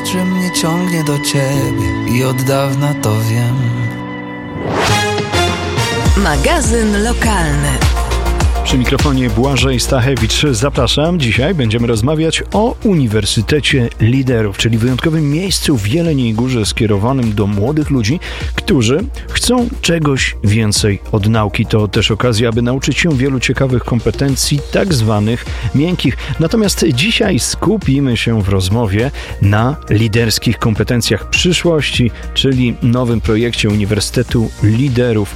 że mnie ciągnie do ciebie i od dawna to wiem. Magazyn lokalny. Przy mikrofonie Błażej Stachewicz. Zapraszam. Dzisiaj będziemy rozmawiać o Uniwersytecie Liderów, czyli wyjątkowym miejscu w Jeleniej Górze skierowanym do młodych ludzi, którzy chcą czegoś więcej od nauki. To też okazja, aby nauczyć się wielu ciekawych kompetencji, tak zwanych miękkich. Natomiast dzisiaj skupimy się w rozmowie na liderskich kompetencjach przyszłości, czyli nowym projekcie Uniwersytetu Liderów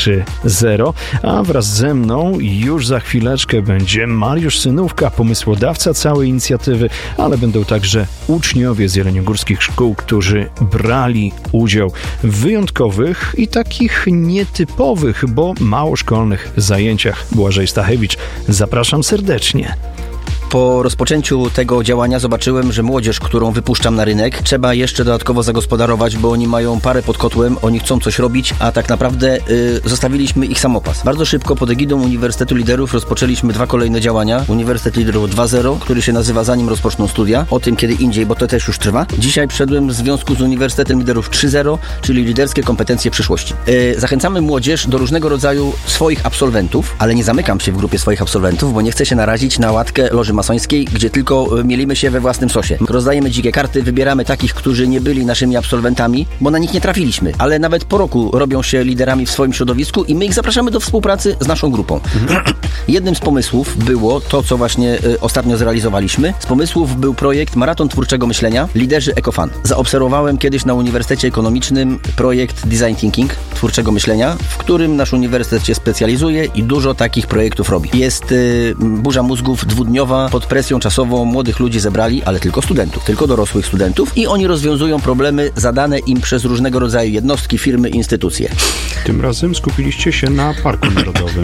3.0. A wraz ze mną już za chwileczkę będzie Mariusz Synówka, pomysłodawca całej inicjatywy, ale będą także uczniowie z jeleniogórskich szkół, którzy brali udział w wyjątkowych i takich nietypowych, bo małoszkolnych zajęciach. Błażej Stachewicz, zapraszam serdecznie. Po rozpoczęciu tego działania zobaczyłem, że młodzież, którą wypuszczam na rynek, trzeba jeszcze dodatkowo zagospodarować, bo oni mają parę pod kotłem, oni chcą coś robić, a tak naprawdę zostawiliśmy ich samopas. Bardzo szybko pod egidą Uniwersytetu Liderów rozpoczęliśmy 2 kolejne działania. Uniwersytet Liderów 2.0, który się nazywa Zanim rozpoczną studia. O tym kiedy indziej, bo to też już trwa. Dzisiaj przyszedłem w związku z Uniwersytetem Liderów 3.0, czyli liderskie kompetencje przyszłości. Zachęcamy młodzież do różnego rodzaju swoich absolwentów, ale nie zamykam się w grupie swoich absolwentów, bo nie chcę się narazić na łatkę loży masońskiej, gdzie tylko mielimy się we własnym sosie. Rozdajemy dzikie karty, wybieramy takich, którzy nie byli naszymi absolwentami, bo na nich nie trafiliśmy, ale nawet po roku robią się liderami w swoim środowisku i my ich zapraszamy do współpracy z naszą grupą. Jednym z pomysłów było to, co właśnie ostatnio zrealizowaliśmy. Z pomysłów był projekt Maraton Twórczego Myślenia Liderzy EcoFun. Zaobserwowałem kiedyś na Uniwersytecie Ekonomicznym projekt Design Thinking Twórczego Myślenia, w którym nasz uniwersytet się specjalizuje i dużo takich projektów robi. Jest burza mózgów dwudniowa. Pod presją czasową młodych ludzi zebrali, ale tylko studentów, tylko dorosłych studentów i oni rozwiązują problemy zadane im przez różnego rodzaju jednostki, firmy, instytucje. Tym razem skupiliście się na Parku Narodowym.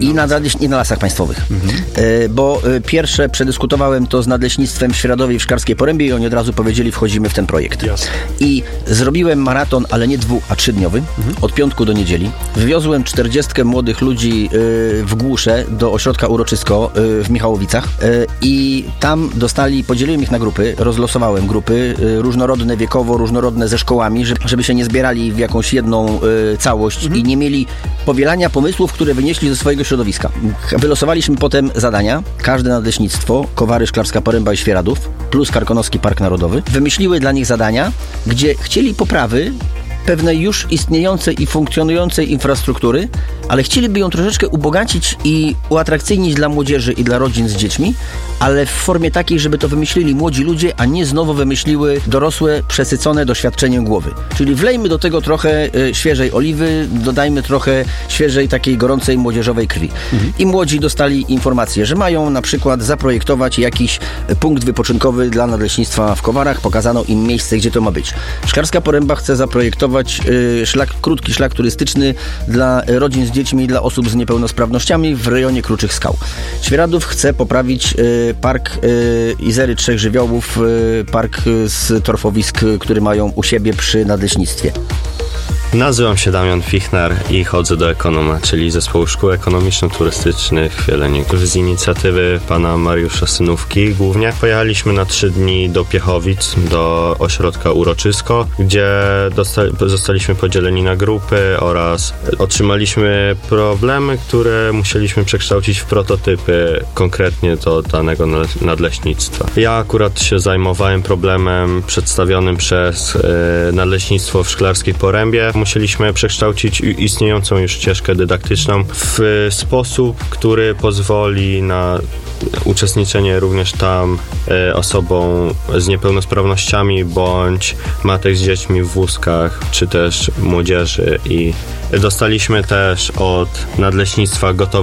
I na lasach państwowych. Bo pierwsze przedyskutowałem to z Nadleśnictwem Świeradowie i w Szklarskiej Porębie i oni od razu powiedzieli, wchodzimy w ten projekt. Jasne. I zrobiłem maraton, ale nie 2, a 3-dniowy, od piątku do niedzieli. Wywiozłem 40 młodych ludzi w Głusze do ośrodka Uroczysko w Michałowicach i tam podzieliłem ich na grupy, rozlosowałem grupy różnorodne wiekowo, różnorodne ze szkołami, żeby się nie zbierali w jakąś jedną całość i nie mieli powielania pomysłów, które wynieśli ze swojego środowiska. Wylosowaliśmy potem zadania, każde nadleśnictwo, Kowary, Szklarska Poręba i Świeradów, plus Karkonoski Park Narodowy, wymyśliły dla nich zadania, gdzie chcieli poprawy pewnej już istniejącej i funkcjonującej infrastruktury, ale chcieliby ją troszeczkę ubogacić i uatrakcyjnić dla młodzieży i dla rodzin z dziećmi, ale w formie takiej, żeby to wymyślili młodzi ludzie, a nie znowu wymyśliły dorosłe, przesycone doświadczeniem głowy. Czyli wlejmy do tego trochę świeżej oliwy, dodajmy trochę świeżej, takiej gorącej, młodzieżowej krwi. I młodzi dostali informację, że mają na przykład zaprojektować jakiś punkt wypoczynkowy dla Nadleśnictwa w Kowarach, pokazano im miejsce, gdzie to ma być. Szklarska Poręba chce zaprojektować krótki szlak turystyczny dla rodzin z dziećmi i dla osób z niepełnosprawnościami w rejonie Kruczych Skał. Świeradów chce poprawić park Izery Trzech Żywiołów, park z torfowisk, który mają u siebie przy Nadleśnictwie. Nazywam się Damian Fichner i chodzę do Ekonoma, czyli Zespołu Szkół Ekonomiczno-Turystycznych w Jeleniu. Z inicjatywy pana Mariusza Synówki głównie pojechaliśmy na 3 dni do Piechowic, do ośrodka Uroczysko, gdzie zostaliśmy podzieleni na grupy oraz otrzymaliśmy problemy, które musieliśmy przekształcić w prototypy konkretnie do danego nadleśnictwa. Ja akurat się zajmowałem problemem przedstawionym przez Nadleśnictwo w Szklarskiej Porębie. Musieliśmy przekształcić istniejącą już ścieżkę dydaktyczną w sposób, który pozwoli na uczestniczenie również tam osobom z niepełnosprawnościami bądź matek z dziećmi w wózkach, czy też młodzieży. I dostaliśmy też od Nadleśnictwa gotowe